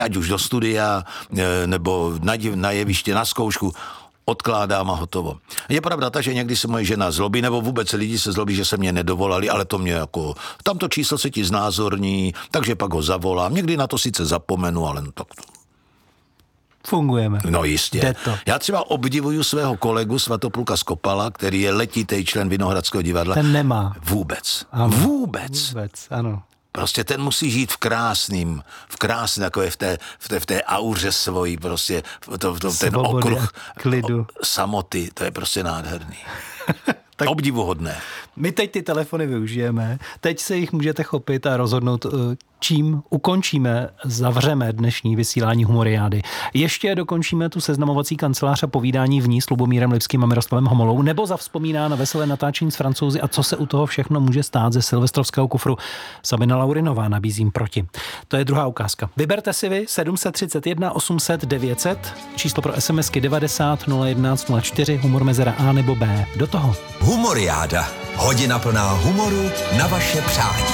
ať už do studia, nebo na jeviště, na zkoušku, odkládám a hotovo. Je pravda ta, že někdy se moje žena zlobí, nebo vůbec lidi se zlobí, že se mě nedovolali, ale to mě jako, tamto číslo se ti znázorní, takže pak ho zavolám. Někdy na to sice zapomenu, ale no tak to. Fungujeme. No jistě. Já třeba obdivuju svého kolegu Svatopluka Skopala, který je letitý člen Vinohradského divadla. Ten nemá. Vůbec. Ano. Vůbec, ano. Prostě ten musí žít v krásném, jako je v té auře svojí, prostě ten okruh klidu. Samoty, to je prostě nádherný. Tak obdivuhodné. My teď ty telefony využijeme, teď se jich můžete chopit a rozhodnout, čím ukončíme, zavřeme dnešní vysílání Humoriády. Ještě dokončíme tu seznamovací kancelář a povídání v ní s Lubomírem Lipským a Miroslavem Homolou, nebo zavzpomíná na veselé natáčení s Francouzi a co se u toho všechno může stát ze silvestrovského kufru. Sabina Laurinová nabízím proti. To je druhá ukázka. Vyberte si vy 731 800 900, číslo pro SMSky 90 011 04, humor mezera A nebo B. Do toho. Humoriáda. Hodina plná humoru na vaše přání.